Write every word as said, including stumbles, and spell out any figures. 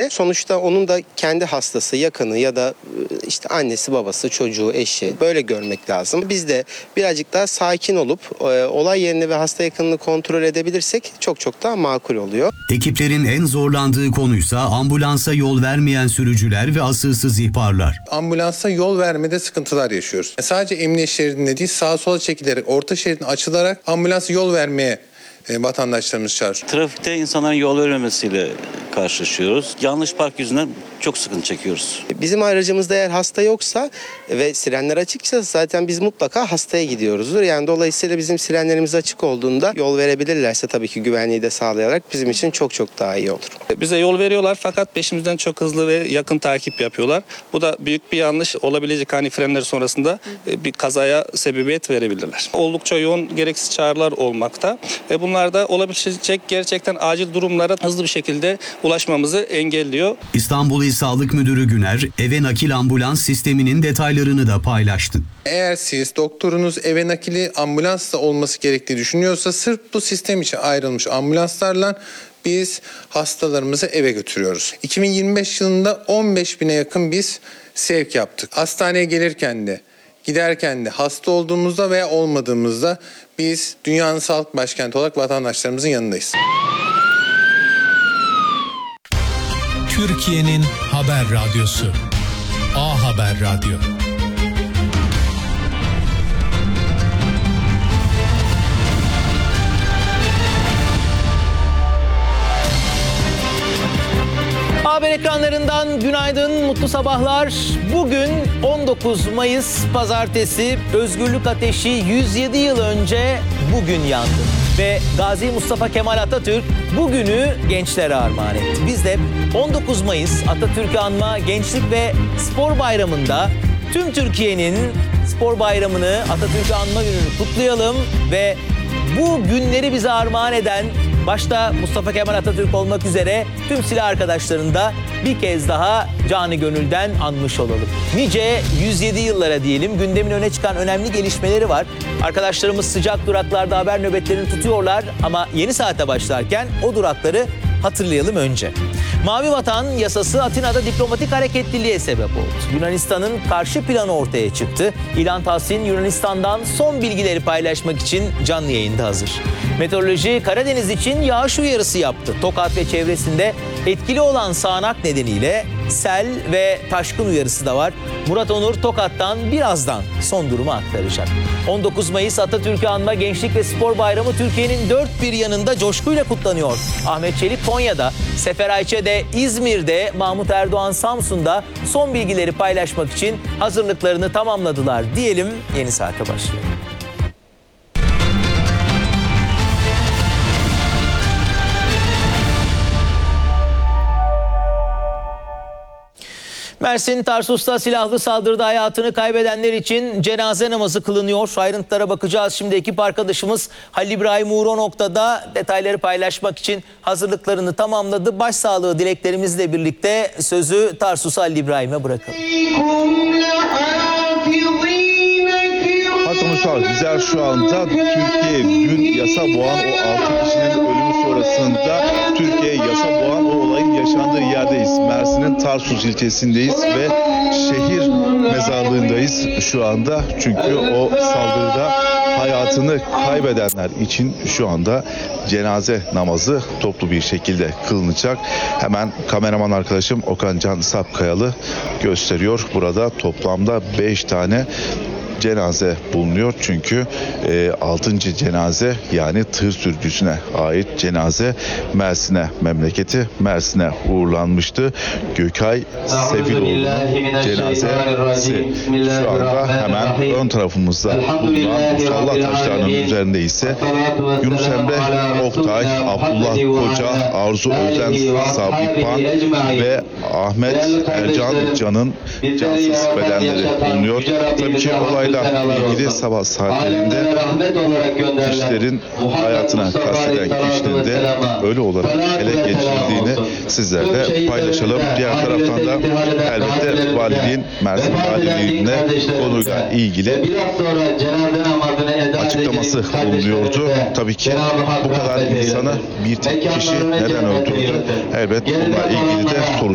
önemli. Sonuçta onun da kendi hastası, yakını ya da işte annesi, babası, çocuğu, eşi böyle görmek lazım. Biz de birazcık daha sakin olup e, olay yerini ve hasta yakınını kontrol edebilirsek çok çok daha makul oluyor. Ekiplerin en zorlandığı konuysa ambulansa yol vermeyen sürücüler ve asılsız ihbarlar. Ambulansa yol vermede sıkıntılar yaşıyoruz. Sadece emniyet şeridinde değil, sağa sola çekilerek, orta şeridin açılarak ambulansa yol vermeye e, vatandaşlarımız çağırıyor. Trafikte insanların yol vermemesiyle karşılaşıyoruz. Yanlış park yüzünden çok sıkıntı çekiyoruz. Bizim aracımızda eğer hasta yoksa ve sirenler açıksa zaten biz mutlaka hastaya gidiyoruzdur. Yani dolayısıyla bizim sirenlerimiz açık olduğunda yol verebilirlerse tabii ki güvenliği de sağlayarak bizim için çok çok daha iyi olur. Bize yol veriyorlar fakat peşimizden çok hızlı ve yakın takip yapıyorlar. Bu da büyük bir yanlış olabilecek, hani frenler sonrasında bir kazaya sebebiyet verebilirler. Oldukça yoğun gereksiz çağrılar olmakta. Ve bunlar da olabilecek gerçekten acil durumlara hızlı bir şekilde ulaşmamızı engelliyor. İstanbul İl Sağlık Müdürü Güner, eve nakil ambulans sisteminin detaylarını da paylaştı. Eğer siz doktorunuz eve nakili ambulansla olması gerektiği düşünüyorsa sırf bu sistem için ayrılmış ambulanslarla biz hastalarımızı eve götürüyoruz. iki bin yirmi beş yılında on beş bine yakın biz sevk yaptık. Hastaneye gelirken de, giderken de, hasta olduğumuzda veya olmadığımızda biz dünyanın sağlık başkenti olarak vatandaşlarımızın yanındayız. Türkiye'nin haber radyosu A Haber Radyo. Haber ekranlarından günaydın, mutlu sabahlar. Bugün on dokuz Mayıs Pazartesi. Özgürlük ateşi yüz yedi yıl önce bugün yandı. Ve Gazi Mustafa Kemal Atatürk bugünü gençlere armağan etti. Biz de on dokuz Mayıs Atatürk'ü anma Gençlik ve Spor Bayramı'nda tüm Türkiye'nin spor bayramını, Atatürk'ü anma gününü kutlayalım ve bu günleri bize armağan eden başta Mustafa Kemal Atatürk olmak üzere tüm silah arkadaşlarını da bir kez daha canı gönülden anmış olalım. Nice yüz yedi yıllara diyelim. Gündemin öne çıkan önemli gelişmeleri var. Arkadaşlarımız sıcak duraklarda haber nöbetlerini tutuyorlar ama yeni saate başlarken o durakları hatırlayalım önce. Mavi Vatan yasası Atina'da diplomatik hareketliliğe sebep oldu. Yunanistan'ın karşı planı ortaya çıktı. İlhan Tahsin Yunanistan'dan son bilgileri paylaşmak için canlı yayında hazır. Meteoroloji Karadeniz için yağış uyarısı yaptı. Tokat ve çevresinde etkili olan sağanak nedeniyle sel ve taşkın uyarısı da var. Murat Onur Tokat'tan birazdan son durumu aktaracak. on dokuz Mayıs Atatürk'ü anma Gençlik ve Spor Bayramı Türkiye'nin dört bir yanında coşkuyla kutlanıyor. Ahmet Çelik Konya'da, Sefer Ayçe de İzmir'de, Mahmut Erdoğan Samsun'da son bilgileri paylaşmak için hazırlıklarını tamamladılar diyelim, yeni saate başlayalım. Mersin Tarsus'ta silahlı saldırıda hayatını kaybedenler için cenaze namazı kılınıyor. Ayrıntılara bakacağız. Şimdi ekip arkadaşımız Halil İbrahim Uğur o noktada detayları paylaşmak için hazırlıklarını tamamladı. Başsağlığı dileklerimizle birlikte sözü Tarsus'a Halil İbrahim'e bırakalım. Hakan Uçar, bizler şu anda Türkiye dün yasa boğan o altı kişinin ölümü sonrasında Türkiye yasa boğan o olayın yaşandığı yerdeyiz. Mersin'in Tarsus ilçesindeyiz ve şehir mezarlığındayız şu anda. Çünkü o saldırıda hayatını kaybedenler için şu anda cenaze namazı toplu bir şekilde kılınacak. Hemen kameraman arkadaşım Okan Can Sapkayalı gösteriyor. Burada toplamda beş tane cenaze bulunuyor. Çünkü e, altıncı cenaze, yani tır sürücüsüne ait cenaze Mersin'e, memleketi Mersin'e uğurlanmıştı. Gökay Seviloğlu'nun cenazesi şu anda hemen ön tarafımızda bulunan musalla taşlarının üzerinde ise Yunus Emre Oktay, Abdullah Koca, Arzu Özen Sabri Pan ve Ahmet Ercan Can'ın cansız bedenleri bulunuyor. Tabii ki olay ilgili sabah saatlerinde kişilerin hayatına kasteden kişinin de ölü olarak ele geçirildiğini sizlerle paylaşalım. Diğer taraftan da elbette valiliğin, Mersin valiliğine konuyla ilgili açıklaması bulunuyordu. Tabii ki bu kadar insanı bir tek kişi neden öldürdü? Elbette bununla ilgili de soru